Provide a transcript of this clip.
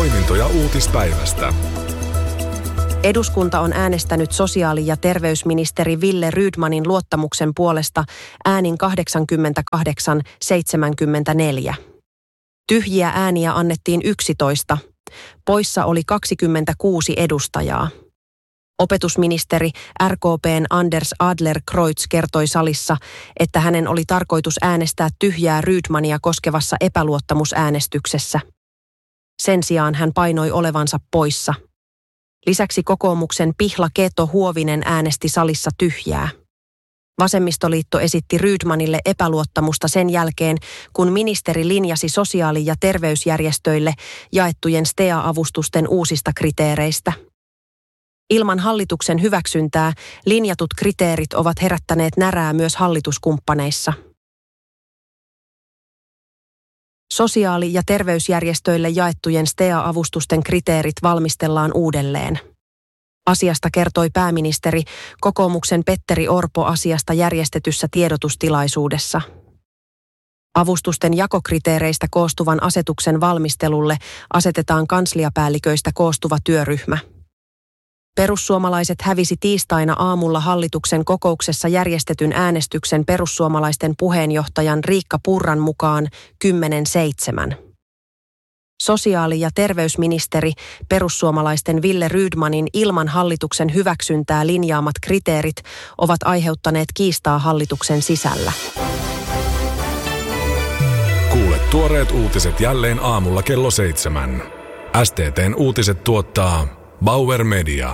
Poimintoja uutispäivästä. Eduskunta on äänestänyt sosiaali- ja terveysministeri Wille Rydmanin luottamuksen puolesta äänin 88-74. Tyhjiä ääniä annettiin 11. Poissa oli 26 edustajaa. Opetusministeri RKP:n Anders Adlercreutz kertoi salissa, että hänen oli tarkoitus äänestää tyhjää Rydmania koskevassa epäluottamusäänestyksessä. Sen sijaan hän painoi olevansa poissa. Lisäksi kokoomuksen Pihla Keto-Huovinen äänesti salissa tyhjää. Vasemmistoliitto esitti Rydmanille epäluottamusta sen jälkeen, kun ministeri linjasi sosiaali- ja terveysjärjestöille jaettujen STEA-avustusten uusista kriteereistä. Ilman hallituksen hyväksyntää linjatut kriteerit ovat herättäneet närää myös hallituskumppaneissa. Sosiaali- ja terveysjärjestöille jaettujen STEA-avustusten kriteerit valmistellaan uudelleen. Asiasta kertoi pääministeri kokoomuksen Petteri Orpo asiasta järjestetyssä tiedotustilaisuudessa. Avustusten jakokriteereistä koostuvan asetuksen valmistelulle asetetaan kansliapäälliköistä koostuva työryhmä. Perussuomalaiset hävisi tiistaina aamulla hallituksen kokouksessa järjestetyn äänestyksen perussuomalaisten puheenjohtajan Riikka Purran mukaan 10-7. Sosiaali- ja terveysministeri perussuomalaisten Wille Rydmanin ilman hallituksen hyväksyntää linjaamat kriteerit ovat aiheuttaneet kiistaa hallituksen sisällä. Kuule tuoreet uutiset jälleen aamulla kello 7. STT:n uutiset tuottaa Bauer Media.